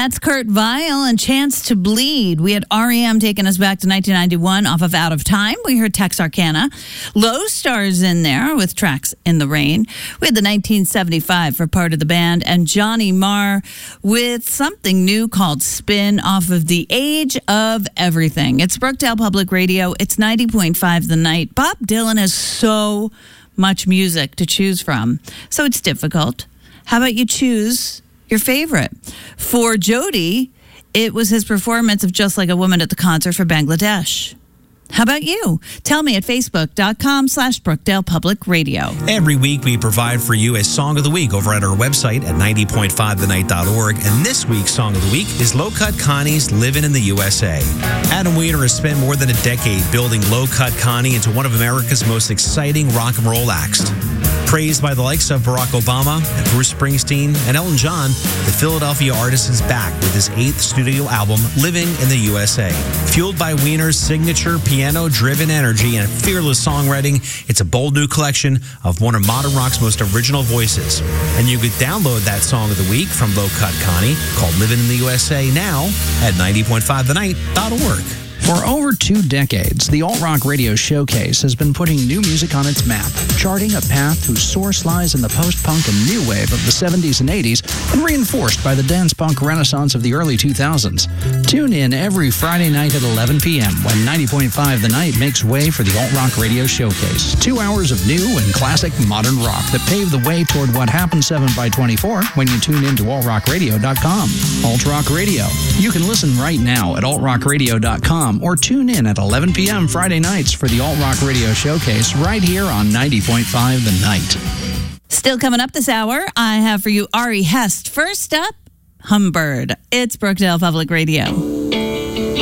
That's Kurt Vile and Chance to Bleed. We had REM taking us back to 1991 off of Out of Time. We heard Texarkana. Low Stars in there with Tracks in the Rain. We had the 1975 for part of the band, and Johnny Marr with something new called Spin off of The Age of Everything. It's Brookdale Public Radio. It's 90.5 The Night. Bob Dylan has so much music to choose from, so it's difficult. How about you choose your favorite? For Jody, it was his performance of Just Like a Woman at the concert for Bangladesh. How about you? Tell me at facebook.com/Brookdale Public Radio. Every week we provide for you a Song of the Week over at our website at 90.5thenight.org. And this week's Song of the Week is Low Cut Connie's Living in the USA. Adam Wiener has spent more than a decade building Low Cut Connie into one of America's most exciting rock and roll acts. Praised by the likes of Barack Obama and Bruce Springsteen and Elton John, the Philadelphia artist is back with his 8th studio album, Living in the USA. Fueled by Wiener's signature piano-driven energy and fearless songwriting, it's a bold new collection of one of modern rock's most original voices. And you could download that Song of the Week from Low Cut Connie, called Living in the USA, now at 90.5thenight.org. For over 2 decades, the Alt Rock Radio Showcase has been putting new music on its map, charting a path whose source lies in the post-punk and new wave of the 70s and 80s and reinforced by the dance-punk renaissance of the early 2000s. Tune in every Friday night at 11 p.m. when 90.5 The Night makes way for the Alt Rock Radio Showcase. 2 hours of new and classic modern rock that pave the way toward what happens 7x24 when you tune in to altrockradio.com. Alt Rock Radio. You can listen right now at altrockradio.com or tune in at 11 p.m. Friday nights for the Alt Rock Radio Showcase right here on 90.5 The Night. Still coming up this hour, I have for you Ari Hest. First up, Humbird. It's Brookdale Public Radio.